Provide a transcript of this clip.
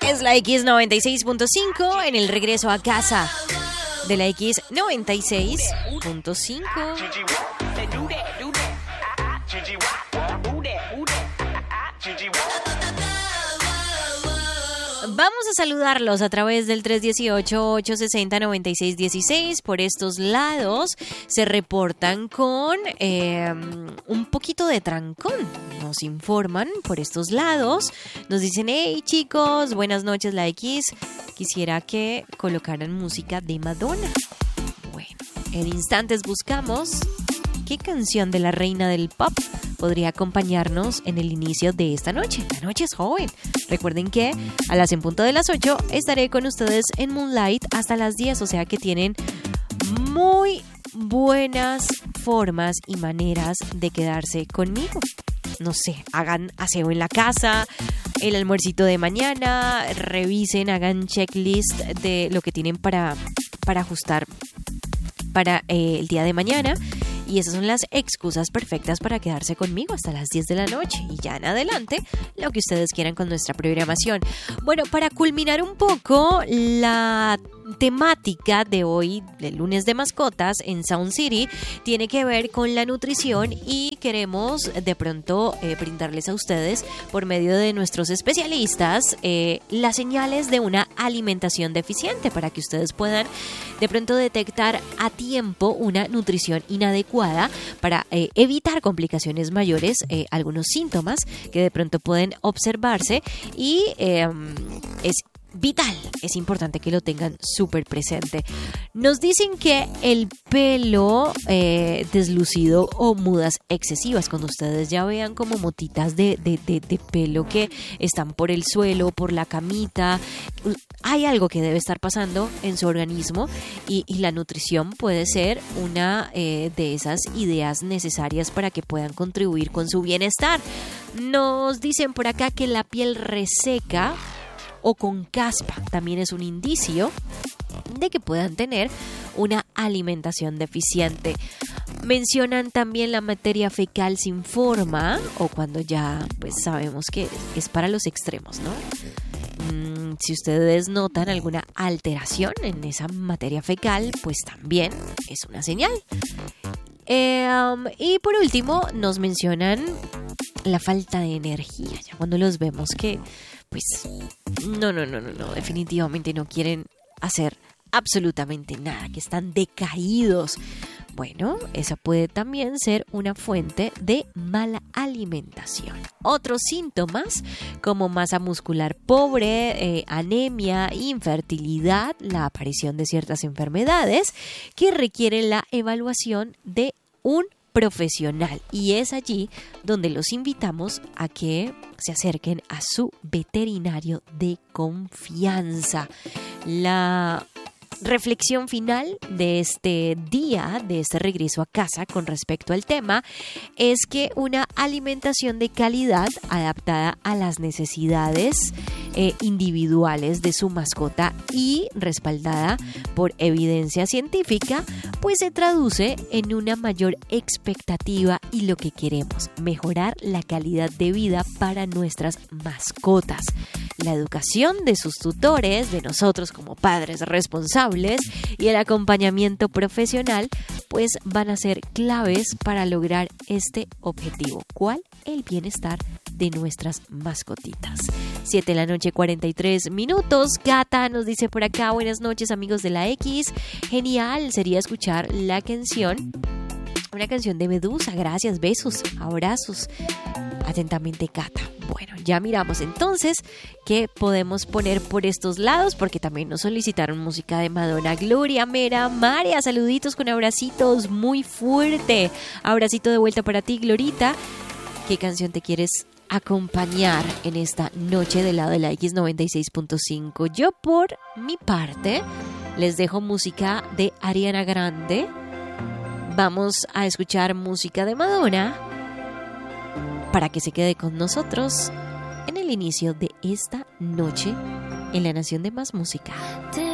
Es la X96.5 en el regreso a casa de la X96.5. Vamos a saludarlos a través del 318-860-9616. Por estos lados se reportan con un poquito de trancón. Nos informan por estos lados. Nos dicen, hey chicos, buenas noches la X. Quisiera que colocaran música de Madonna. Bueno, en instantes buscamos qué canción de la reina del pop podría acompañarnos en el inicio de esta noche. La noche es joven. Recuerden que a las en punto de las 8 estaré con ustedes en Moonlight hasta las 10, o sea que tienen muy buenas formas y maneras de quedarse conmigo. No sé, hagan aseo en la casa, el almuercito de mañana, revisen, hagan checklist de lo que tienen para ajustar para el día de mañana. Y esas son las excusas perfectas para quedarse conmigo hasta las 10 de la noche. Y ya en adelante, lo que ustedes quieran con nuestra programación. Bueno, para culminar un poco la temática de hoy, del lunes de mascotas en Sound City, tiene que ver con la nutrición y queremos de pronto brindarles a ustedes, por medio de nuestros especialistas, las señales de una alimentación deficiente para que ustedes puedan de pronto detectar a tiempo una nutrición inadecuada para evitar complicaciones mayores, algunos síntomas que de pronto pueden observarse y es vital, es importante que lo tengan súper presente. Nos dicen que el pelo deslucido o mudas excesivas, cuando ustedes ya vean como motitas de pelo que están por el suelo, por la camita, hay algo que debe estar pasando en su organismo y la nutrición puede ser una de esas ideas necesarias para que puedan contribuir con su bienestar. Nos dicen por acá que la piel reseca o con caspa también es un indicio de que puedan tener una alimentación deficiente. Mencionan también la materia fecal sin forma o cuando ya pues sabemos que es para los extremos, ¿no? Si ustedes notan alguna alteración en esa materia fecal, pues también es una señal. Y por último nos mencionan la falta de energía, ya cuando los vemos que pues no, definitivamente no quieren hacer absolutamente nada, que están decaídos. Bueno, esa puede también ser una fuente de mala alimentación. Otros síntomas como masa muscular pobre, anemia, infertilidad, la aparición de ciertas enfermedades que requieren la evaluación de un profesional, y es allí donde los invitamos a que se acerquen a su veterinario de confianza. La reflexión final de este día, de este regreso a casa con respecto al tema, es que una alimentación de calidad adaptada a las necesidades individuales de su mascota y respaldada por evidencia científica, pues se traduce en una mayor expectativa y lo que queremos, mejorar la calidad de vida para nuestras mascotas. La educación de sus tutores, de nosotros como padres responsables y el acompañamiento profesional, pues van a ser claves para lograr este objetivo. ¿Cuál? El bienestar de nuestras mascotitas. 7:43 p.m. Gata nos dice por acá, buenas noches amigos de la X. Genial sería escuchar la canción, una canción de Medusa. Gracias, besos, abrazos. Atentamente, Cata. Bueno, ya miramos entonces qué podemos poner por estos lados, porque también nos solicitaron música de Madonna. Gloria, Mera, María, saluditos con abracitos muy fuerte. Abracito de vuelta para ti, Glorita. ¿Qué canción te quieres acompañar en esta noche del lado de la X96.5? Yo, por mi parte, les dejo música de Ariana Grande. Vamos a escuchar música de Madonna para que se quede con nosotros en el inicio de esta noche en la Nación de Más Música.